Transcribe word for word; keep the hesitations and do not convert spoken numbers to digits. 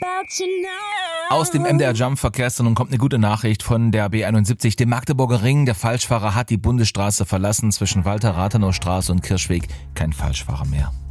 Aus dem M D R Jump Verkehrszentrum kommt eine gute Nachricht von der B einundsiebzig, dem Magdeburger Ring. Der Falschfahrer hat die Bundesstraße verlassen zwischen Walter-Rathenau-Straße und Kirchweg. Kein Falschfahrer mehr.